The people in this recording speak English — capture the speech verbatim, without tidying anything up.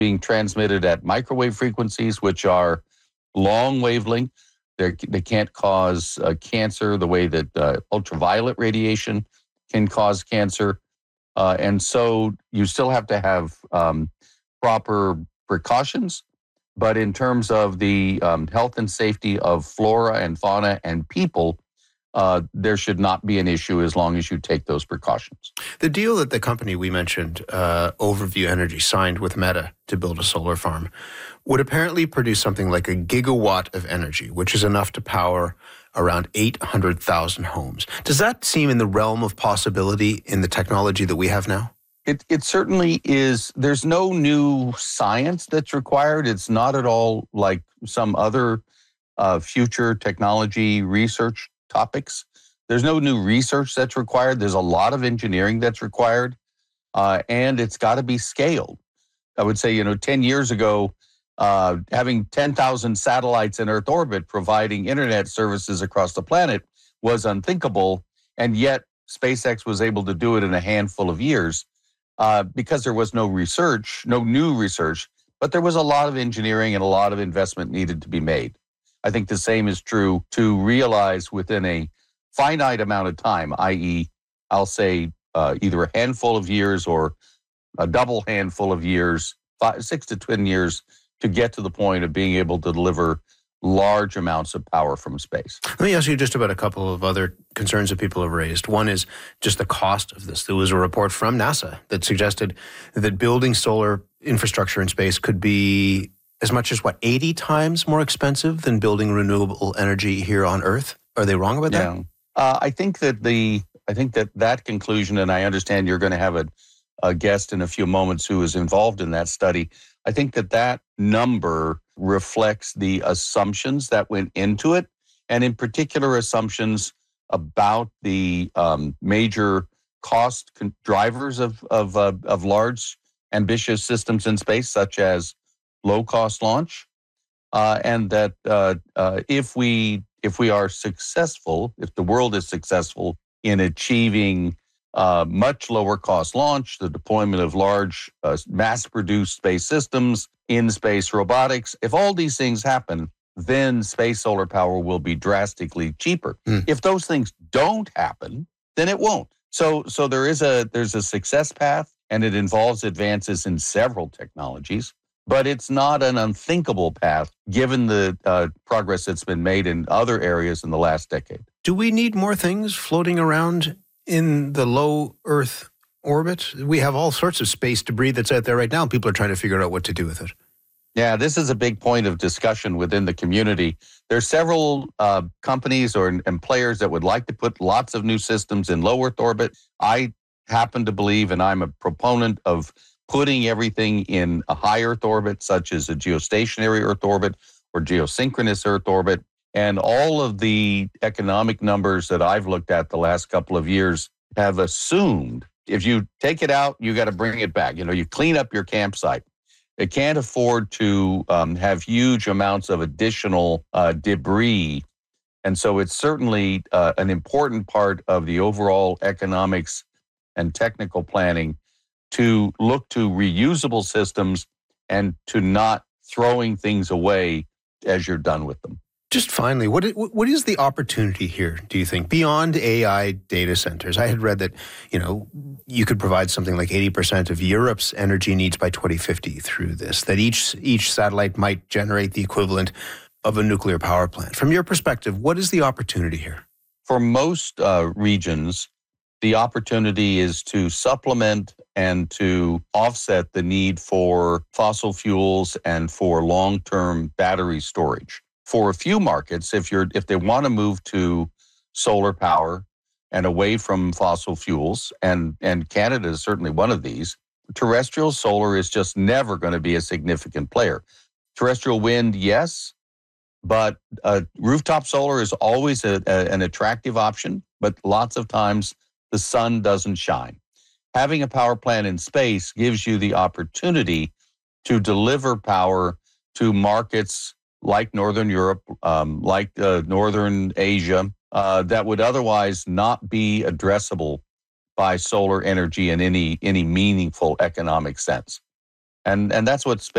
being transmitted at microwave frequencies, which are long wavelength. They're, they can't cause uh, cancer the way that uh, ultraviolet radiation can cause cancer. Uh, and so you still have to have um, proper precautions. But in terms of the um, health and safety of flora and fauna and people, uh, there should not be an issue as long as you take those precautions. The deal that the company we mentioned, uh, Overview Energy, signed with Meta to build a solar farm would apparently produce something like a gigawatt of energy, which is enough to power around eight hundred thousand homes. Does that seem in the realm of possibility in the technology that we have now? It it certainly is. There's no new science that's required. It's not at all like some other uh, future technology research topics. There's no new research that's required. There's a lot of engineering that's required, uh, and it's got to be scaled. I would say, you know, ten years ago, uh, having ten thousand satellites in Earth orbit providing internet services across the planet was unthinkable, and yet SpaceX was able to do it in a handful of years. Uh, because there was no research, no new research, but there was a lot of engineering and a lot of investment needed to be made. I think the same is true to realize within a finite amount of time, that is, I'll say uh, either a handful of years or a double handful of years, five, six to ten years, to get to the point of being able to deliver large amounts of power from space. Let me ask you just about a couple of other concerns that people have raised. One is just the cost of this. There was a report from NASA that suggested that building solar infrastructure in space could be as much as, what, eighty times more expensive than building renewable energy here on Earth? Are they wrong about that? Yeah. Uh, I think that the I think that that conclusion, and I understand you're going to have a, a guest in a few moments who is involved in that study. I think that that number reflects the assumptions that went into it, and in particular assumptions about the um, major cost con- drivers of of, uh, of large, ambitious systems in space, such as low-cost launch, uh, and that uh, uh, if we if we are successful, if the world is successful in achieving uh, much lower-cost launch, the deployment of large, uh, mass-produced space systems, in-space robotics, if all these things happen, then space solar power will be drastically cheaper. Mm. If those things don't happen, then it won't. So, so there is a there's a success path, and it involves advances in several technologies, but it's not an unthinkable path given the uh, progress that's been made in other areas in the last decade. Do we need more things floating around in the low Earth orbit? We have all sorts of space debris that's out there right now. People are trying to figure out what to do with it. Yeah, this is a big point of discussion within the community. There are several uh, companies or and players that would like to put lots of new systems in low Earth orbit. I happen to believe, and I'm a proponent of putting everything in a high Earth orbit, such as a geostationary Earth orbit or geosynchronous Earth orbit. And all of the economic numbers that I've looked at the last couple of years have assumed if you take it out, you got to bring it back. You know, you clean up your campsite. It can't afford to um, have huge amounts of additional uh, debris. And so it's certainly uh, an important part of the overall economics and technical planning to look to reusable systems and to not throwing things away as you're done with them. Just finally, what what is the opportunity here, do you think, beyond A I data centers? I had read that, you know, you could provide something like eighty percent of Europe's energy needs by twenty fifty through this, that each each satellite might generate the equivalent of a nuclear power plant. From your perspective, what is the opportunity here? For most uh, regions, the opportunity is to supplement and to offset the need for fossil fuels and for long-term battery storage. For a few markets, if you're if they want to move to solar power and away from fossil fuels, and, and Canada is certainly one of these, terrestrial solar is just never going to be a significant player. Terrestrial wind, yes, but uh, rooftop solar is always a, a, an attractive option, but lots of times the sun doesn't shine. Having a power plant in space gives you the opportunity to deliver power to markets like Northern Europe, um, like uh, Northern Asia, uh, that would otherwise not be addressable by solar energy in any any meaningful economic sense. And, and that's what space